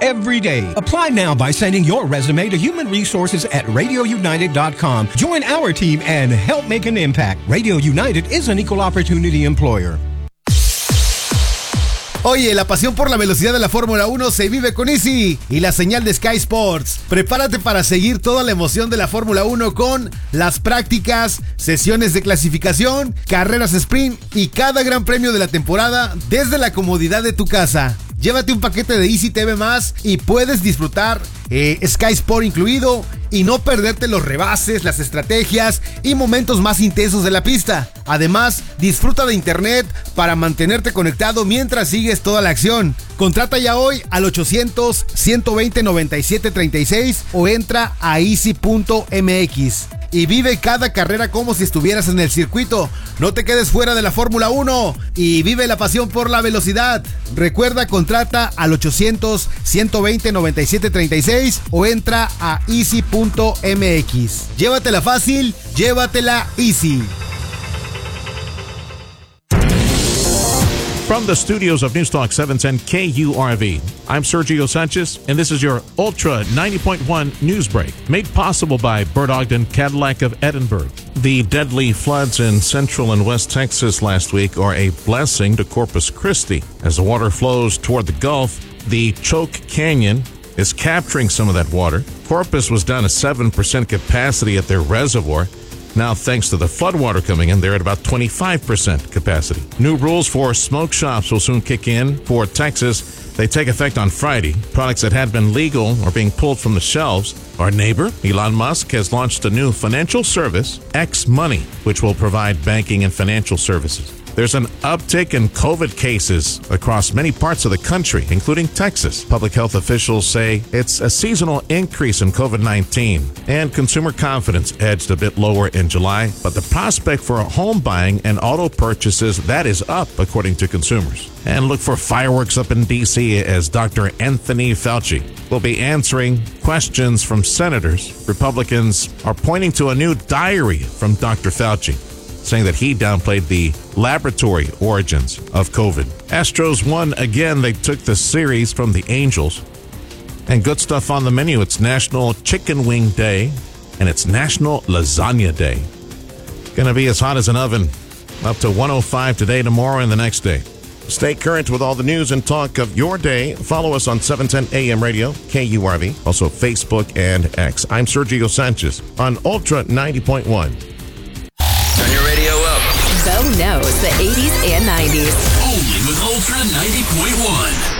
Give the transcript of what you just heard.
every day. Apply now by sending your resume to human resources at radiounited.com. Join our team and help make an impact. Radio United is an equal opportunity employer. Oye, la pasión por la velocidad de la Fórmula 1 se vive con Easy y la señal de Sky Sports. Prepárate para seguir toda la emoción de la Fórmula 1 con las prácticas, sesiones de clasificación, carreras sprint y cada gran premio de la temporada desde la comodidad de tu casa. Llévate un paquete de Easy TV Más y puedes disfrutar Sky Sport incluido y no perderte los rebases, las estrategias y momentos más intensos de la pista. Además, disfruta de internet para mantenerte conectado mientras sigues toda la acción. Contrata ya hoy al 800-120-9736 o entra a easy.mx. Y vive cada carrera como si estuvieras en el circuito. No te quedes fuera de la Fórmula 1 y vive la pasión por la velocidad. Recuerda, contrata al 800-120-9736 o entra a easy.mx. Llévatela fácil, llévatela easy. From the studios of Newstalk 710 KURV, I'm Sergio Sanchez, and this is your Ultra 90.1 News Break, made possible by Bert Ogden Cadillac of Edinburgh. The deadly floods in Central and West Texas last week are a blessing to Corpus Christi. As the water flows toward the Gulf, the Choke Canyon is capturing some of that water. Corpus was down to 7% capacity at their reservoir. Now, thanks to the floodwater coming in, they're at about 25% capacity. New rules for smoke shops will soon kick in for Texas. They take effect on Friday. Products that had been legal are being pulled from the shelves. Our neighbor, Elon Musk, has launched a new financial service, X Money, which will provide banking and financial services. There's an uptick in COVID cases across many parts of the country, including Texas. Public health officials say it's a seasonal increase in COVID-19, and consumer confidence edged a bit lower in July, but the prospect for home buying and auto purchases, that is up, according to consumers. And look for fireworks up in D.C. as Dr. Anthony Fauci will be answering questions from senators. Republicans are pointing to a new diary from Dr. Fauci, saying that he downplayed the laboratory origins of COVID. Astros won again. They took the series from the Angels. And good stuff on the menu. It's National Chicken Wing Day, and it's National Lasagna Day. Gonna be as hot as an oven. Up to 105 today, tomorrow, and the next day. Stay current with all the news and talk of your day. Follow us on 710 AM Radio, KURV, also Facebook and X. I'm Sergio Sanchez on Ultra 90.1. Turn your radio up. Bo knows the 80s and 90s. Only with Ultra 90.1.